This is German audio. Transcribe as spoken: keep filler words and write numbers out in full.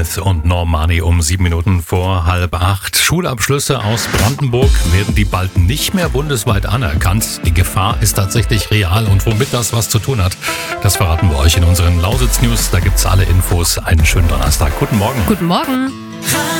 Smith und Normani um sieben Minuten vor halb acht. Schulabschlüsse aus Brandenburg werden die bald nicht mehr bundesweit anerkannt. Die Gefahr ist tatsächlich real und womit das was zu tun hat, das verraten wir euch in unseren Lausitz News. Da gibt's alle Infos. Einen schönen Donnerstag. Guten Morgen. Guten Morgen.